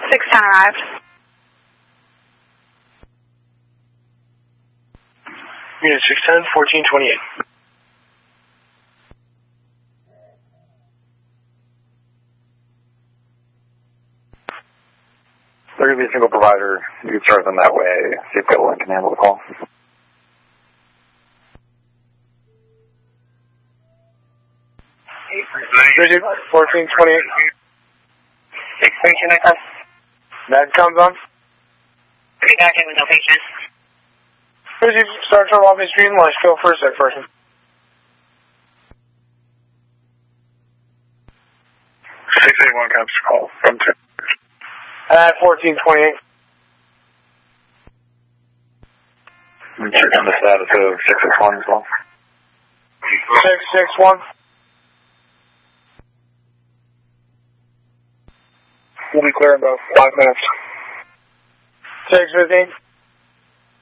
610 arrived. Unit 610, 1428. There could be a single provider. You can start them that way. See if Golan can handle the call. Rigid, 1428. Extension, I come. Med comes on. Be back in with no patient. Rigid, start turn off his stream launch. Go first at person. 681 comes to call from 2. At 1428. I'm checking the status of 661 as well. 661. We'll be clear in about 5 minutes. 615.